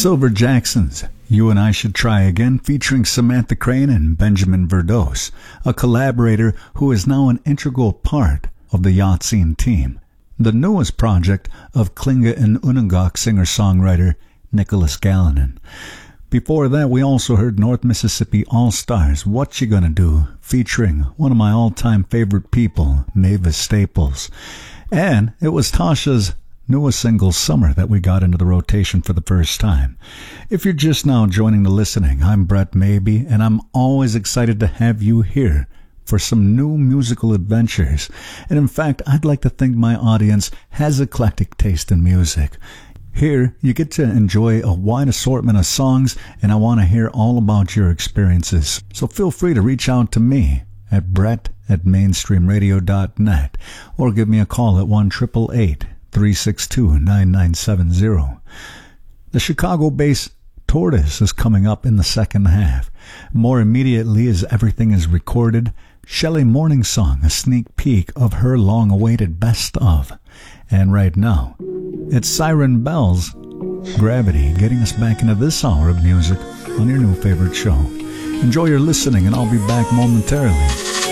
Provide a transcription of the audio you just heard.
Silver Jackson's You and I Should Try Again, featuring Samantha Crane and Benjamin Verdoes, a collaborator who is now an integral part of the Yahtzee team, the newest project of Klinga and Unangak singer-songwriter Nicholas Galinan. Before that, we also heard North Mississippi All-Stars, What You Gonna Do, featuring one of my all-time favorite people, Mavis Staples. And it was Tasha's newest single, Summer, that we got into the rotation for the first time. If you're just now joining the listening, I'm Brett Maybe, and I'm always excited to have you here for some new musical adventures. And in fact, I'd like to think my audience has eclectic taste in music. Here, you get to enjoy a wide assortment of songs, and I want to hear all about your experiences. So feel free to reach out to me at brett@mainstreamradio.net or give me a call at 1-888-362-9970. The Chicago-based Tortoise is coming up in the second half. More immediately, as everything is recorded, Shelley Morningsong, a sneak peek of her long-awaited best of. And right now, it's Siren Bell's Gravity, getting us back into this hour of music on your new favorite show. Enjoy your listening, and I'll be back momentarily.